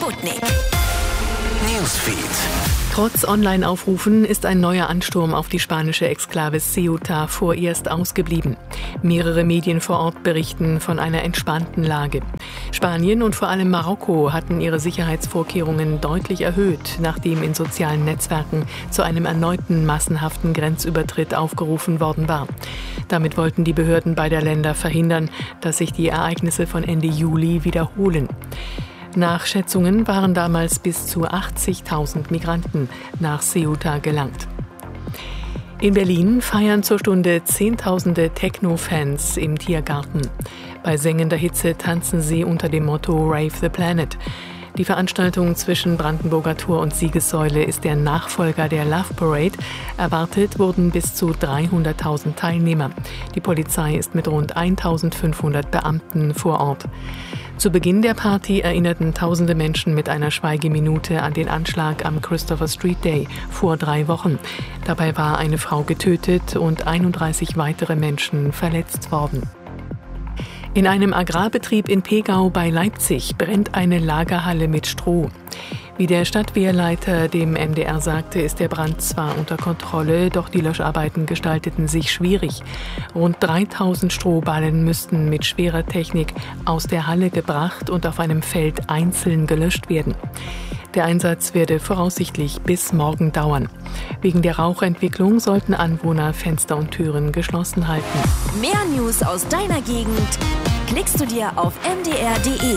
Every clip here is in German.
Sputnik Newsfeed. Trotz Online-Aufrufen ist ein neuer Ansturm auf die spanische Exklave Ceuta vorerst ausgeblieben. Mehrere Medien vor Ort berichten von einer entspannten Lage. Spanien und vor allem Marokko hatten ihre Sicherheitsvorkehrungen deutlich erhöht, nachdem in sozialen Netzwerken zu einem erneuten massenhaften Grenzübertritt aufgerufen worden war. Damit wollten die Behörden beider Länder verhindern, dass sich die Ereignisse von Ende Juli wiederholen. Nach Schätzungen waren damals bis zu 80.000 Migranten nach Ceuta gelangt. In Berlin feiern zur Stunde Zehntausende Techno-Fans im Tiergarten. Bei sengender Hitze tanzen sie unter dem Motto Rave the Planet. Die Veranstaltung zwischen Brandenburger Tor und Siegessäule ist der Nachfolger der Love Parade. Erwartet wurden bis zu 300.000 Teilnehmer. Die Polizei ist mit rund 1.500 Beamten vor Ort. Zu Beginn der Party erinnerten tausende Menschen mit einer Schweigeminute an den Anschlag am Christopher Street Day vor 3 Wochen. Dabei war eine Frau getötet und 31 weitere Menschen verletzt worden. In einem Agrarbetrieb in Pegau bei Leipzig brennt eine Lagerhalle mit Stroh. Wie der Stadtwehrleiter dem MDR sagte, ist der Brand zwar unter Kontrolle, doch die Löscharbeiten gestalteten sich schwierig. Rund 3000 Strohballen müssten mit schwerer Technik aus der Halle gebracht und auf einem Feld einzeln gelöscht werden. Der Einsatz werde voraussichtlich bis morgen dauern. Wegen der Rauchentwicklung sollten Anwohner Fenster und Türen geschlossen halten. Mehr News aus deiner Gegend klickst du dir auf mdr.de.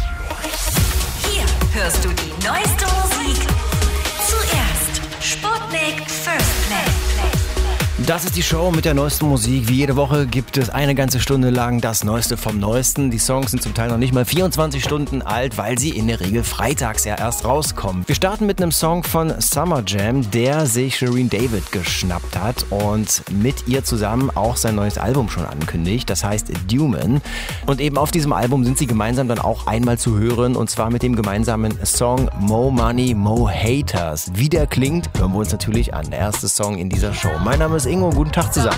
Hier hörst du die neueste Musik zuerst. Sputnik First Play. Das ist die Show mit der neuesten Musik. Wie jede Woche gibt es eine ganze Stunde lang das Neueste vom Neuesten. Die Songs sind zum Teil noch nicht mal 24 Stunden alt, weil sie in der Regel freitags ja erst rauskommen. Wir starten mit einem Song von Summer Jam, der sich Shireen David geschnappt hat und mit ihr zusammen auch sein neues Album schon ankündigt. Das heißt Duman. Und eben auf diesem Album sind sie gemeinsam dann auch einmal zu hören, und zwar mit dem gemeinsamen Song Mo Money, Mo Haters. Wie der klingt, hören wir uns natürlich an. Der erste Song in dieser Show. Mein Name ist Ingo, guten Tag zusammen.